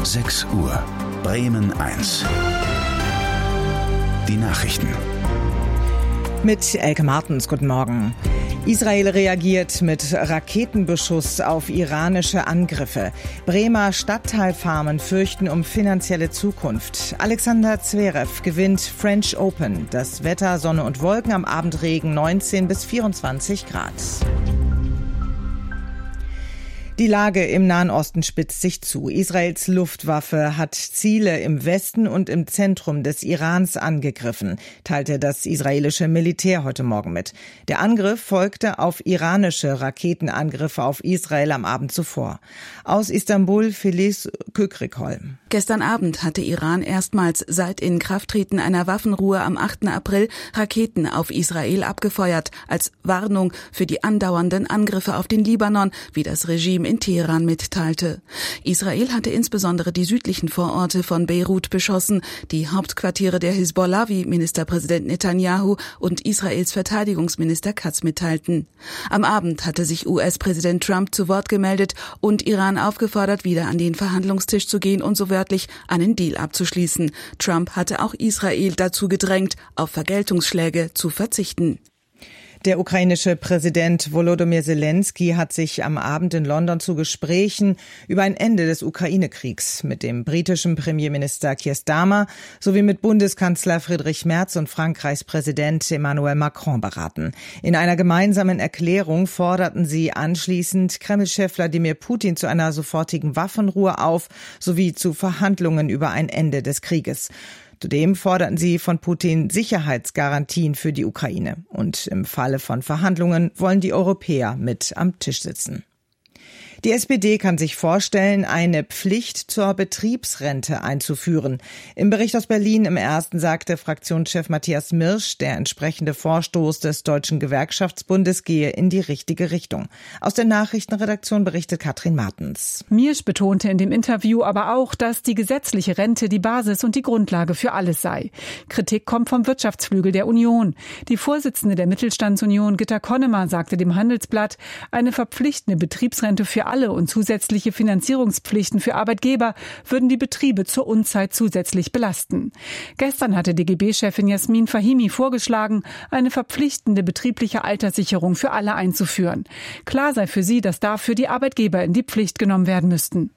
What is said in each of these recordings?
6 Uhr. Bremen 1. Die Nachrichten. Mit Elke Martens, guten Morgen. Israel reagiert mit Raketenbeschuss auf iranische Angriffe. Bremer Stadtteilfarmen fürchten um finanzielle Zukunft. Alexander Zverev gewinnt French Open. Das Wetter, Sonne und Wolken, am Abend Regen, 19 bis 24 Grad. Die Lage im Nahen Osten spitzt sich zu. Israels Luftwaffe hat Ziele im Westen und im Zentrum des Irans angegriffen, teilte das israelische Militär heute Morgen mit. Der Angriff folgte auf iranische Raketenangriffe auf Israel am Abend zuvor. Aus Istanbul, Filiz Kökrikholm. Gestern Abend hatte Iran erstmals seit Inkrafttreten einer Waffenruhe am 8. April Raketen auf Israel abgefeuert, als Warnung für die andauernden Angriffe auf den Libanon, wie das Regime in Teheran mitteilte. Israel hatte insbesondere die südlichen Vororte von Beirut beschossen, die Hauptquartiere der Hisbollah, wie Ministerpräsident Netanyahu und Israels Verteidigungsminister Katz mitteilten. Am Abend hatte sich US-Präsident Trump zu Wort gemeldet und Iran aufgefordert, wieder an den Verhandlungstisch zu gehen und so wörtlich einen Deal abzuschließen. Trump hatte auch Israel dazu gedrängt, auf Vergeltungsschläge zu verzichten. Der ukrainische Präsident Volodymyr Zelensky hat sich am Abend in London zu Gesprächen über ein Ende des Ukraine-Kriegs mit dem britischen Premierminister Keir Starmer sowie mit Bundeskanzler Friedrich Merz und Frankreichs Präsident Emmanuel Macron beraten. In einer gemeinsamen Erklärung forderten sie anschließend Kreml-Chef Wladimir Putin zu einer sofortigen Waffenruhe auf sowie zu Verhandlungen über ein Ende des Krieges. Zudem forderten sie von Putin Sicherheitsgarantien für die Ukraine. Und im Falle von Verhandlungen wollen die Europäer mit am Tisch sitzen. Die SPD kann sich vorstellen, eine Pflicht zur Betriebsrente einzuführen. Im Bericht aus Berlin im Ersten sagte Fraktionschef Matthias Mirsch, der entsprechende Vorstoß des Deutschen Gewerkschaftsbundes gehe in die richtige Richtung. Aus der Nachrichtenredaktion berichtet Katrin Martens. Mirsch betonte in dem Interview aber auch, dass die gesetzliche Rente die Basis und die Grundlage für alles sei. Kritik kommt vom Wirtschaftsflügel der Union. Die Vorsitzende der Mittelstandsunion, Gitta Connemer, sagte dem Handelsblatt, eine verpflichtende Betriebsrente für alle und zusätzliche Finanzierungspflichten für Arbeitgeber würden die Betriebe zur Unzeit zusätzlich belasten. Gestern hatte DGB-Chefin Jasmin Fahimi vorgeschlagen, eine verpflichtende betriebliche Alterssicherung für alle einzuführen. Klar sei für sie, dass dafür die Arbeitgeber in die Pflicht genommen werden müssten.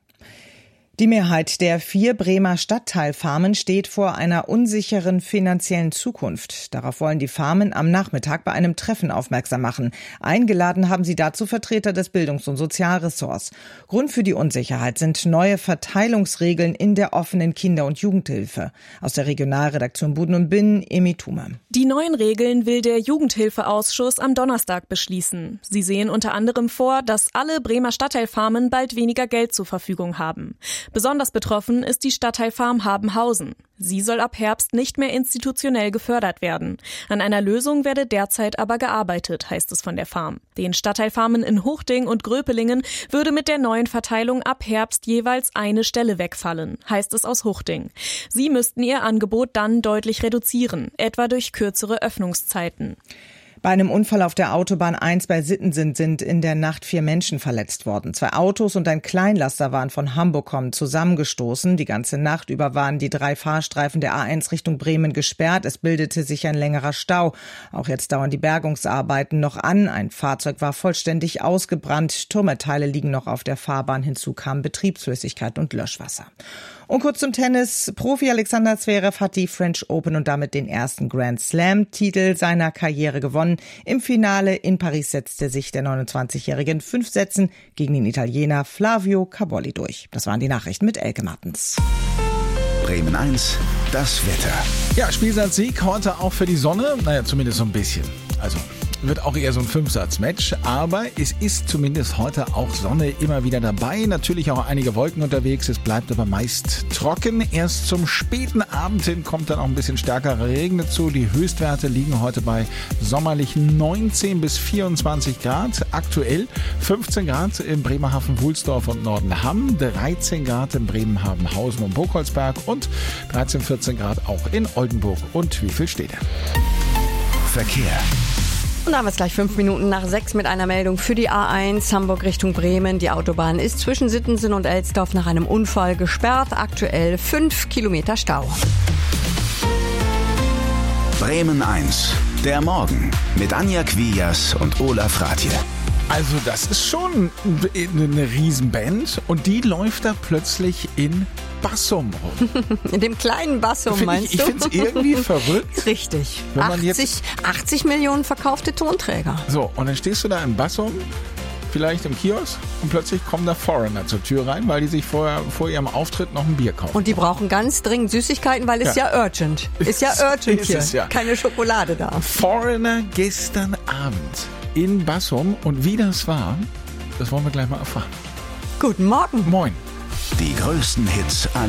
Die Mehrheit der 4 Bremer Stadtteilfarmen steht vor einer unsicheren finanziellen Zukunft. Darauf wollen die Farmen am Nachmittag bei einem Treffen aufmerksam machen. Eingeladen haben sie dazu Vertreter des Bildungs- und Sozialressorts. Grund für die Unsicherheit sind neue Verteilungsregeln in der offenen Kinder- und Jugendhilfe. Aus der Regionalredaktion Buden und Binnen, Emi Thumer. Die neuen Regeln will der Jugendhilfeausschuss am Donnerstag beschließen. Sie sehen unter anderem vor, dass alle Bremer Stadtteilfarmen bald weniger Geld zur Verfügung haben. Besonders betroffen ist die Stadtteilfarm Habenhausen. Sie soll ab Herbst nicht mehr institutionell gefördert werden. An einer Lösung werde derzeit aber gearbeitet, heißt es von der Farm. Den Stadtteilfarmen in Huchting und Gröpelingen würde mit der neuen Verteilung ab Herbst jeweils eine Stelle wegfallen, heißt es aus Huchting. Sie müssten ihr Angebot dann deutlich reduzieren, etwa durch kürzere Öffnungszeiten. Bei einem Unfall auf der Autobahn 1 bei Sittensen sind in der Nacht 4 Menschen verletzt worden. 2 Autos und ein Kleinlaster waren von Hamburg kommend zusammengestoßen. Die ganze Nacht über waren die 3 Fahrstreifen der A1 Richtung Bremen gesperrt. Es bildete sich ein längerer Stau. Auch jetzt dauern die Bergungsarbeiten noch an. Ein Fahrzeug war vollständig ausgebrannt. Turmteile liegen noch auf der Fahrbahn. Hinzu kamen Betriebsflüssigkeit und Löschwasser. Und kurz zum Tennis. Profi Alexander Zverev hat die French Open und damit den ersten Grand Slam-Titel seiner Karriere gewonnen. Im Finale in Paris setzte sich der 29-Jährige in 5 Sätzen gegen den Italiener Flavio Cabolli durch. Das waren die Nachrichten mit Elke Martens. Bremen 1, das Wetter. Ja, Spielsatzsieg heute auch für die Sonne. Naja, zumindest so ein bisschen. Also wird auch eher so ein 5-Satz-Match, aber es ist zumindest heute auch Sonne immer wieder dabei. Natürlich auch einige Wolken unterwegs, es bleibt aber meist trocken. Erst zum späten Abend hin kommt dann auch ein bisschen stärkerer Regen dazu. Die Höchstwerte liegen heute bei sommerlichen 19 bis 24 Grad. Aktuell 15 Grad in Bremerhaven, Wulsdorf und Nordenham, 13 Grad in Bremerhaven, und Burgholzberg und 13, 14 Grad auch in Oldenburg und Wiefelstede. Verkehr. Und da haben wir es gleich 5 Minuten nach 6 mit einer Meldung für die A1 Hamburg Richtung Bremen. Die Autobahn ist zwischen Sittensen und Elsdorf nach einem Unfall gesperrt. Aktuell 5 Kilometer Stau. Bremen 1, der Morgen mit Anja Quias und Olaf Ratje. Also das ist schon eine Riesenband und die läuft da plötzlich in Bassum rum. In dem kleinen Bassum, meinst du? Ich finde es irgendwie verrückt. Richtig. Wenn man 80 Millionen verkaufte Tonträger. So, und dann stehst du da in Bassum, vielleicht im Kiosk, und plötzlich kommen da Foreigner zur Tür rein, weil die sich vor ihrem Auftritt noch ein Bier kaufen. Und die brauchen ganz dringend Süßigkeiten, weil es ja urgent. Ist ja urgent hier. Ja. Keine Schokolade da. Foreigner gestern Abend in Bassum, und wie das war, das wollen wir gleich mal erfahren. Guten Morgen. Moin. Die größten Hits aller